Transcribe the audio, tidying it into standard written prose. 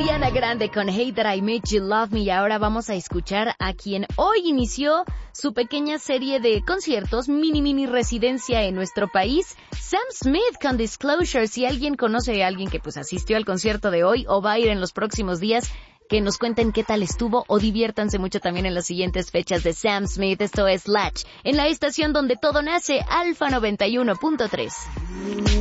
Ariana Grande con Hate That I Made You Love Me, y ahora vamos a escuchar a quien hoy inició su pequeña serie de conciertos, mini residencia en nuestro país, Sam Smith con Disclosure. Si alguien conoce a alguien que pues asistió al concierto de hoy o va a ir en los próximos días, que nos cuenten qué tal estuvo o diviértanse mucho también en las siguientes fechas de Sam Smith. Esto es Latch, en la estación donde todo nace, Alfa 91.3.